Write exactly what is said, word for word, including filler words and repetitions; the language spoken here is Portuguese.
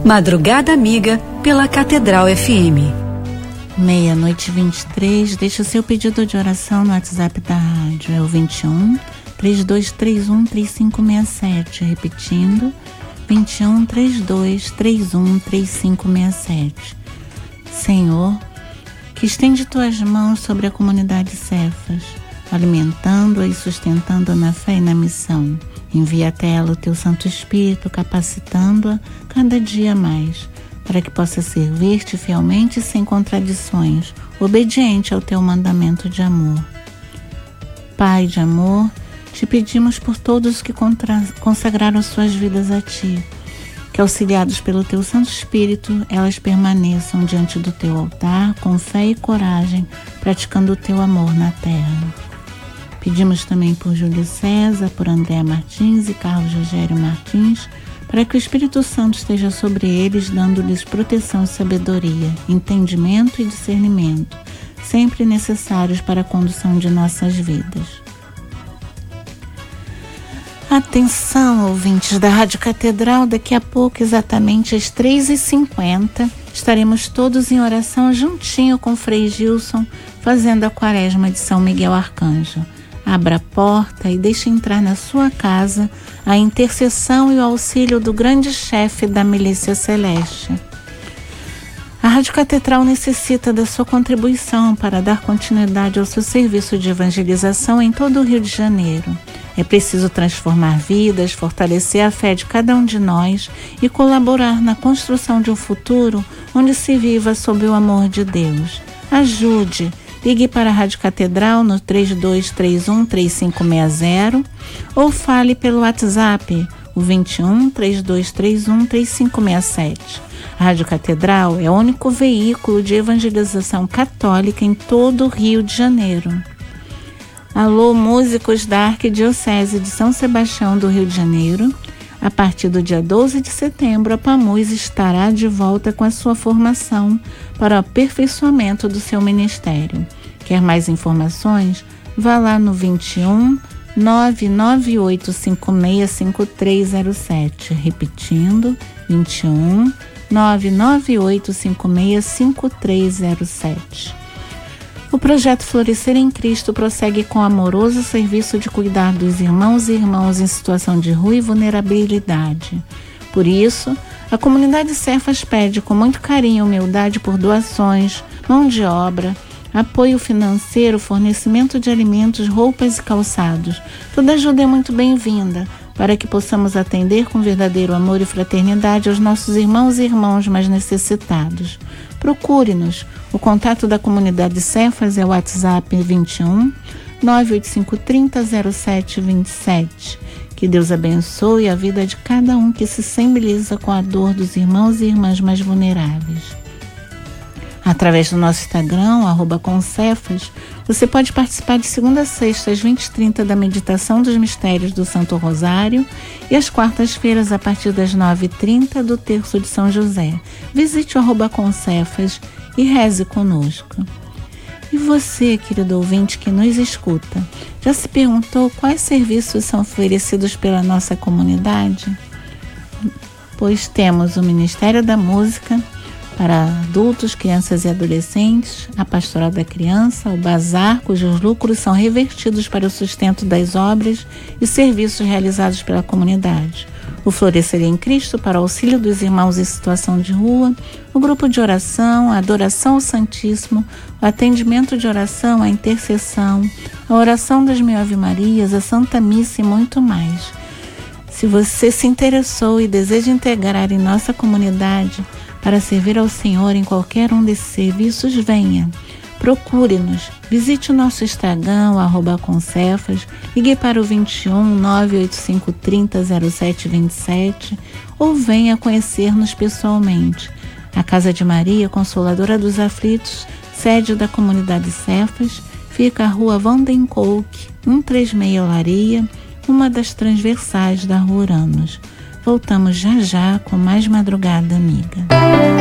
Madrugada Amiga pela Catedral F M. Meia-noite e vinte e três, deixa o seu pedido de oração no WhatsApp da rádio, é o vinte e um, trinta e dois trinta e um, trinta e cinco sessenta e sete, repetindo, vinte e um, trinta e dois trinta e um, trinta e cinco sessenta e sete. Senhor, que estende tuas mãos sobre a comunidade Cefas, alimentando-a e sustentando-a na fé e na missão. Envia até ela o teu Santo Espírito, capacitando-a cada dia mais, para que possa servir-te fielmente e sem contradições, obediente ao teu mandamento de amor. Pai de amor, te pedimos por todos que contra- consagraram suas vidas a ti, que auxiliados pelo teu Santo Espírito, elas permaneçam diante do teu altar com fé e coragem, praticando o teu amor na terra. Pedimos também por Júlio César, por Andréa Martins e Carlos Rogério Martins, para que o Espírito Santo esteja sobre eles, dando-lhes proteção e sabedoria, entendimento e discernimento, sempre necessários para a condução de nossas vidas. Atenção, ouvintes da Rádio Catedral, daqui a pouco, exatamente às três e cinquenta, estaremos todos em oração juntinho com o Frei Gilson, fazendo a quaresma de São Miguel Arcanjo. Abra a porta e deixe entrar na sua casa a intercessão e o auxílio do grande chefe da milícia celeste. A Rádio Catedral necessita da sua contribuição para dar continuidade ao seu serviço de evangelização em todo o Rio de Janeiro. É preciso transformar vidas, fortalecer a fé de cada um de nós e colaborar na construção de um futuro onde se viva sob o amor de Deus. Ajude! Ligue para a Rádio Catedral no trinta e dois trinta e um, trinta e cinco sessenta ou fale pelo WhatsApp, o vinte e um, trinta e dois trinta e um, trinta e cinco sessenta e sete. A Rádio Catedral é o único veículo de evangelização católica em todo o Rio de Janeiro. Alô, músicos da Arquidiocese de São Sebastião do Rio de Janeiro. A partir do dia doze de setembro, a PAMUS estará de volta com a sua formação para o aperfeiçoamento do seu ministério. Quer mais informações? Vá lá no vinte e um, nove nove oito cinco seis cinco três zero sete. Repetindo, vinte e um, nove nove oito cinco seis cinco três zero sete. O projeto Florescer em Cristo prossegue com o amoroso serviço de cuidar dos irmãos e irmãs em situação de rua e vulnerabilidade. Por isso, a comunidade Cefas pede com muito carinho e humildade por doações, mão de obra, apoio financeiro, fornecimento de alimentos, roupas e calçados. Toda ajuda é muito bem-vinda, para que possamos atender com verdadeiro amor e fraternidade aos nossos irmãos e irmãos mais necessitados. Procure-nos. O contato da comunidade Cefas é o WhatsApp vinte e um, nove oito cinco três zero zero sete dois sete. Que Deus abençoe a vida de cada um que se sensibiliza com a dor dos irmãos e irmãs mais vulneráveis. Através do nosso Instagram, arroba Concefas, você pode participar de segunda a sexta, às vinte e trinta, da meditação dos mistérios do Santo Rosário e às quartas-feiras, a partir das nove e trinta, do Terço de São José. Visite o arroba Concefas e reze conosco. E você, querido ouvinte que nos escuta, já se perguntou quais serviços são oferecidos pela nossa comunidade? Pois temos o Ministério da Música para adultos, crianças e adolescentes, a Pastoral da Criança, o Bazar, cujos lucros são revertidos para o sustento das obras e serviços realizados pela comunidade, o Florescer em Cristo para auxílio dos irmãos em situação de rua, o grupo de oração, a adoração ao Santíssimo, o atendimento de oração, a intercessão, a oração das Mil Ave Marias, a Santa Missa e muito mais. Se você se interessou e deseja integrar em nossa comunidade para servir ao Senhor em qualquer um desses serviços, venha. Procure-nos, visite o nosso Instagram, o arroba Concefas, ligue para o vinte e um, nove oito cinco três zero zero sete dois sete ou venha conhecer-nos pessoalmente. A Casa de Maria, Consoladora dos Aflitos, sede da comunidade Cefas, fica à rua Vandenkolk, cento e trinta e seis Olaria, uma das transversais da Rua Uranos. Voltamos já já com mais Madrugada Amiga.